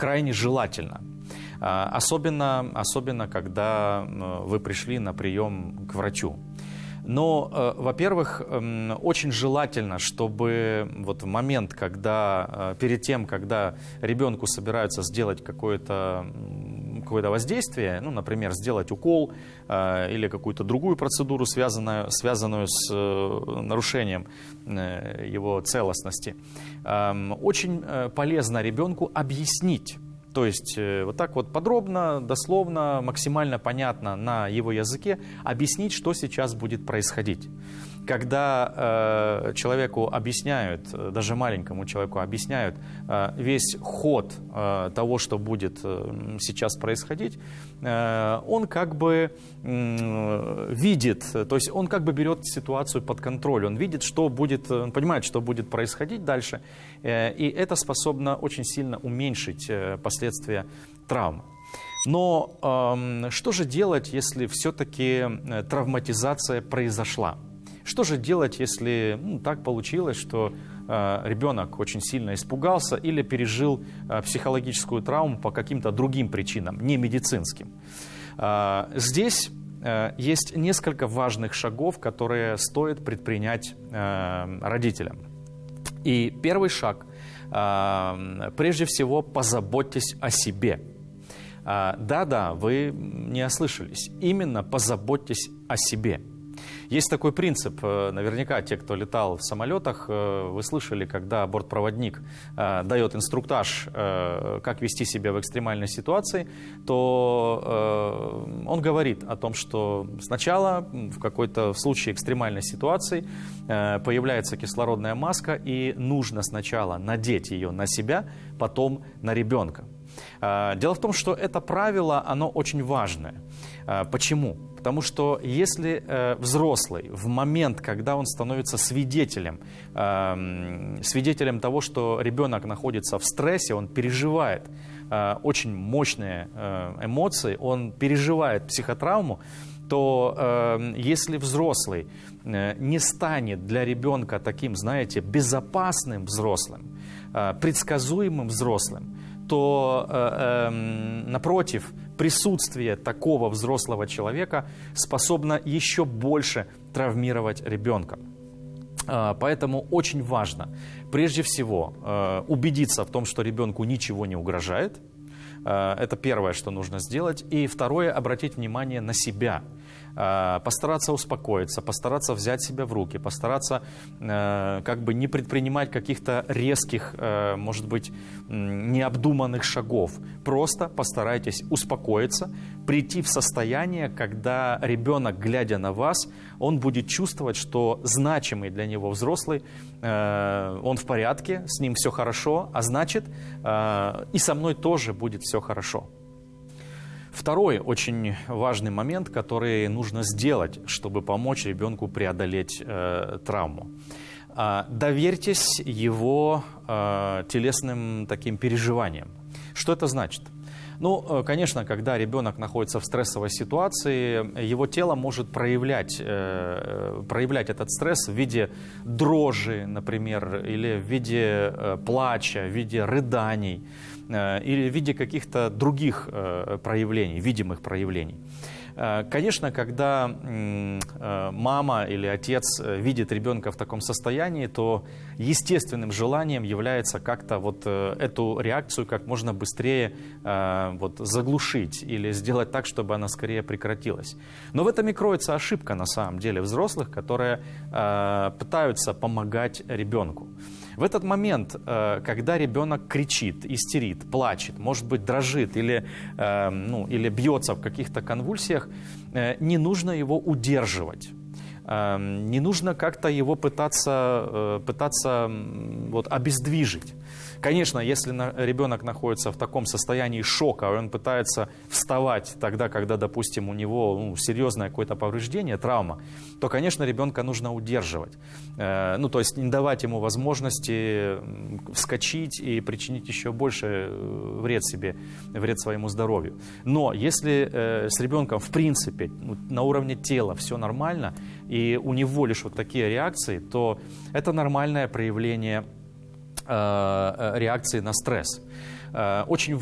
крайне желательно. Особенно, когда вы пришли на прием к врачу. Но, во-первых, очень желательно, чтобы вот в момент, перед тем, когда ребенку собираются сделать какое-то воздействие, ну, например, сделать укол или какую-то другую процедуру, связанную с нарушением его целостности, очень полезно ребенку объяснить. То есть вот так вот подробно, дословно, максимально понятно на его языке объяснить, что сейчас будет происходить. Когда человеку объясняют, даже маленькому человеку объясняют весь ход того, что будет сейчас происходить, он как бы видит, то есть он как бы берет ситуацию под контроль, он видит, он понимает, что будет происходить дальше, и это способно очень сильно уменьшить последствия травмы. Но что же делать, если все-таки травматизация произошла? Что же делать, если так получилось, что ребенок очень сильно испугался или пережил психологическую травму по каким-то другим причинам, не медицинским? Здесь есть несколько важных шагов, которые стоит предпринять родителям. И первый шаг – прежде всего позаботьтесь о себе. Да-да, вы не ослышались, именно позаботьтесь о себе. Есть такой принцип, наверняка те, кто летал в самолетах, вы слышали, когда бортпроводник дает инструктаж, как вести себя в экстремальной ситуации, то он говорит о том, что сначала в случае экстремальной ситуации появляется кислородная маска, и нужно сначала надеть ее на себя, потом на ребенка. Дело в том, что это правило, оно очень важное. Почему? Потому что если взрослый в момент, когда он становится свидетелем того, что ребенок находится в стрессе, он переживает очень мощные эмоции, он переживает психотравму, то если взрослый не станет для ребенка таким, знаете, безопасным взрослым, предсказуемым взрослым, то, напротив, присутствие такого взрослого человека способно еще больше травмировать ребенка. Поэтому очень важно, прежде всего, убедиться в том, что ребенку ничего не угрожает. Это первое, что нужно сделать. И второе, обратить внимание на себя. Постараться успокоиться, постараться взять себя в руки, постараться как бы не предпринимать каких-то резких, может быть, необдуманных шагов. Просто постарайтесь успокоиться, прийти в состояние, когда ребенок, глядя на вас, он будет чувствовать, что значимый для него взрослый, он в порядке, с ним все хорошо, а значит, и со мной тоже будет все хорошо. Второй очень важный момент, который нужно сделать, чтобы помочь ребенку преодолеть травму. Доверьтесь его телесным таким переживаниям. Что это значит? Ну, конечно, когда ребенок находится в стрессовой ситуации, его тело может проявлять этот стресс в виде дрожи, например, или в виде плача, в виде рыданий, или в виде каких-то других проявлений, видимых проявлений. Конечно, когда мама или отец видит ребенка в таком состоянии, то естественным желанием является как-то вот эту реакцию как можно быстрее заглушить или сделать так, чтобы она скорее прекратилась. Но в этом и кроется ошибка на самом деле взрослых, которые пытаются помогать ребенку. В этот момент, когда ребенок кричит, истерит, плачет, может быть, дрожит или бьется в каких-то конвульсиях, не нужно его удерживать. Не нужно как-то его пытаться обездвижить. Конечно, если ребенок находится в таком состоянии шока, и он пытается вставать тогда, когда, допустим, у него серьезное какое-то повреждение, травма, то, конечно, ребенка нужно удерживать. То есть не давать ему возможности вскочить и причинить еще больше вред себе, вред своему здоровью. Но если с ребенком, в принципе, на уровне тела все нормально, и у него лишь вот такие реакции, то это нормальное проявление реакции на стресс. Очень